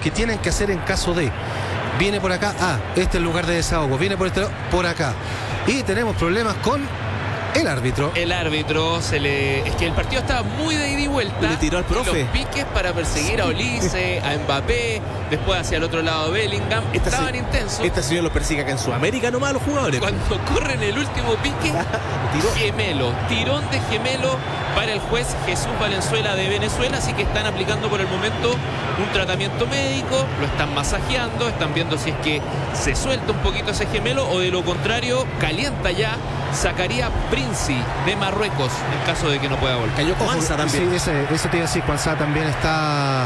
que tienen que hacer en caso de. Viene por acá, este es el lugar de desahogo, viene por acá. Y tenemos problemas con el árbitro. El árbitro es que el partido estaba muy de ida y vuelta. Le tiró al profe. Los piques para perseguir a Olise, a Mbappé, después hacia el otro lado Bellingham. Estaban intensos. Este señor lo persigue acá en Sudamérica nomás a los jugadores. Cuando corren el último pique, tirón de gemelo para el juez Jesús Valenzuela de Venezuela. Así que están aplicando por el momento un tratamiento médico, lo están masajeando, están viendo si es que se suelta un poquito ese gemelo o de lo contrario calienta ya Zakaria Princi de Marruecos en caso de que no pueda volver. Cayó Kwanza también. Sí, eso te iba a decir, Kwanza también está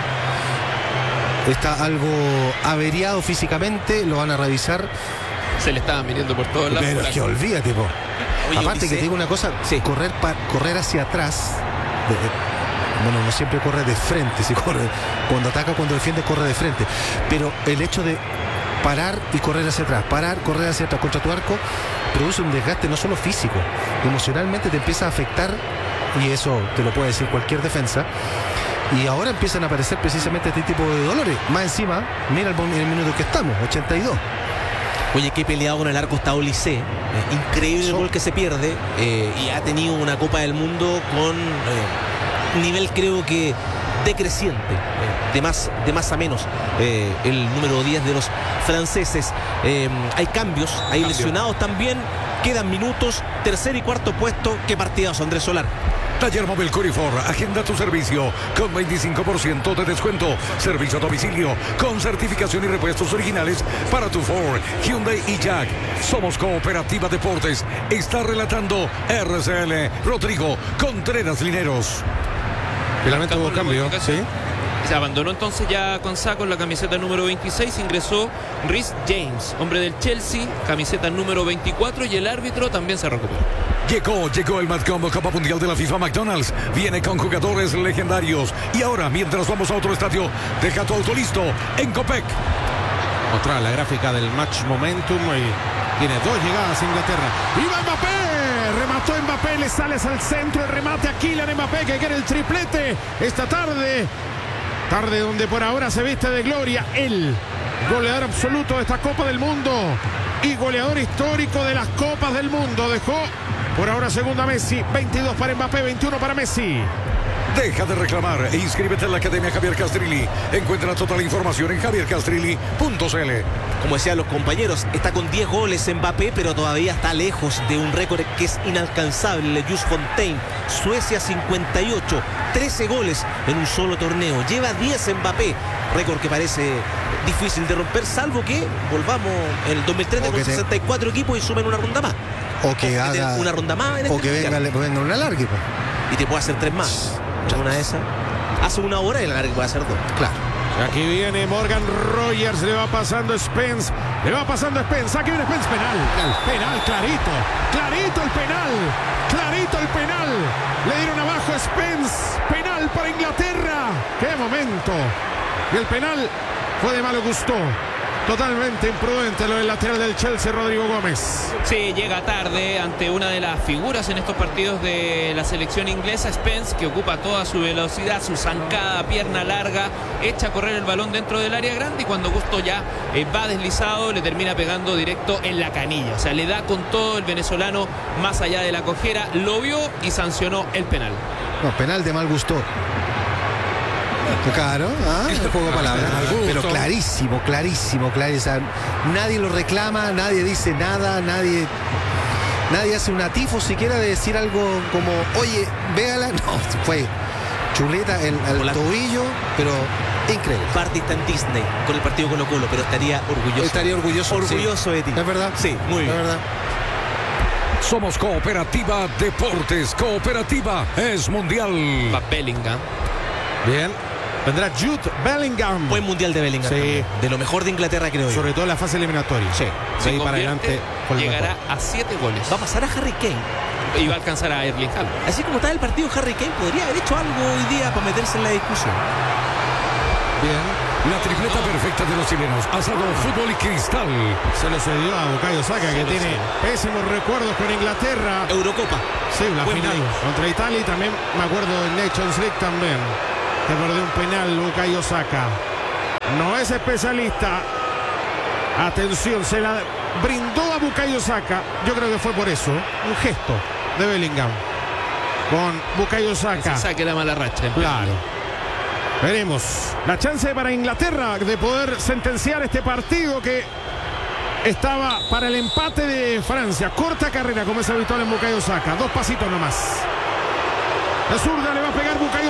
algo averiado físicamente, lo van a revisar. Se le estaban viniendo por todos lados. Pero es que olvídate, po. Oye, aparte que te digo una cosa, sí. correr hacia atrás, bueno, no siempre corre de frente, si corre, cuando ataca, cuando defiende, corre de frente. Pero el hecho de parar y correr hacia atrás, correr hacia atrás contra tu arco, produce un desgaste no solo físico, emocionalmente te empieza a afectar, y eso te lo puede decir cualquier defensa. Y ahora empiezan a aparecer precisamente este tipo de dolores. Más encima, mira el minuto que estamos, 82. Oye, qué peleado con el arco está Olise. Increíble el gol que se pierde. Y ha tenido una Copa del Mundo con nivel, creo que decreciente, de más a menos, el número 10 de los franceses. Hay cambios, hay lesionados también, quedan minutos, tercer y cuarto puesto. Qué partidazo, Andrés Solar. Taller Móvil Curifor, agenda tu servicio con 25% de descuento. Servicio a domicilio con certificación y repuestos originales para tu Ford, Hyundai y Jack. Somos Cooperativa Deportes. Está relatando RCL Rodrigo Contreras Lineros. Finalmente hubo cambio, ¿sí? Se abandonó entonces ya Kwanza con la camiseta número 26, ingresó Reece James, hombre del Chelsea, camiseta número 24, y el árbitro también se recuperó. Llegó el Mad Combo Copa Mundial de la FIFA. McDonald's viene con jugadores legendarios. Y ahora, mientras vamos a otro estadio, deja tu auto listo en Copec. Otra la gráfica del match momentum, y tiene 2 llegadas Inglaterra. ¡Viva Mbappé! Remató Mbappé, le sales al centro, el remate a Kylian Mbappé, que quiere el triplete esta tarde. Tarde donde por ahora se viste de gloria el goleador absoluto de esta Copa del Mundo y goleador histórico de las Copas del Mundo. Dejó por ahora segunda Messi, 22 para Mbappé, 21 para Messi. Deja de reclamar e inscríbete en la Academia Javier Castrilli. Encuentra toda la información en javiercastrilli.cl. Como decían los compañeros, está con 10 goles Mbappé, pero todavía está lejos de un récord que es inalcanzable. Just Fontaine, Suecia 58, 13 goles en un solo torneo. Lleva 10 Mbappé, récord que parece difícil de romper, salvo que volvamos en el 2030 con 64 equipos y sumen una ronda más. O que haga una ronda más. O que venga una larga. Y te puede hacer 3 más. Una de esas. Hace 1 hora y la larga puede hacer 2. Claro. Aquí viene Morgan Rogers, le va pasando Spence. Aquí viene Spence, penal, clarito el penal. Le dieron abajo a Spence, penal para Inglaterra. ¡Qué momento! Y el penal fue de malo gusto. Totalmente imprudente lo del lateral del Chelsea, Rodrigo Gómez. Sí, llega tarde ante una de las figuras en estos partidos de la selección inglesa, Spence, que ocupa toda su velocidad, su zancada, pierna larga, echa a correr el balón dentro del área grande, y cuando Gusto ya va deslizado, le termina pegando directo en la canilla. O sea, le da con todo el venezolano más allá de la cojera, lo vio y sancionó el penal. No, penal de mal gusto. Claro, juego de palabras, pero clarísimo. O sea, nadie lo reclama, nadie dice nada, nadie hace una tifo siquiera de decir algo como, oye, véala. No, fue chuleta al tobillo, pero increíble. Barty está en Disney con el partido Colo-Colo, pero estaría orgulloso de ti. ¿Es verdad? Sí, muy bien. Es verdad. Somos Cooperativa Deportes. Cooperativa es mundial. Va Bellingham. Bien. Vendrá Jude Bellingham. Buen mundial de Bellingham. Sí. De lo mejor de Inglaterra, creo yo. Sobre todo en la fase eliminatoria. Sí. Si ahí para adelante llegará a 7 goles. Va a pasar a Harry Kane. Y va a alcanzar a Erling Haaland. Así como está el partido, Harry Kane podría haber hecho algo hoy día para meterse en la discusión. Bien. La tripleta perfecta de los chilenos. Asado, fútbol y cristal. Se lo cedió a Bukayo Saka, que tiene pésimos recuerdos con Inglaterra. Eurocopa. Sí, la final contra Italia, y también me acuerdo en Nations League también. Que perdió un penal Bukayo Saka. no es especialista. Atención, se la brindó a Bukayo Saka. Yo creo que fue por eso. Un gesto de Bellingham con Bukayo Saka. Se saque la mala racha. Claro. Veremos. La chance para Inglaterra de poder sentenciar este partido que estaba para el empate de Francia. Corta carrera, como es habitual en Bukayo Saka. 2 pasitos nomás. La zurda le va a pegar Bukayo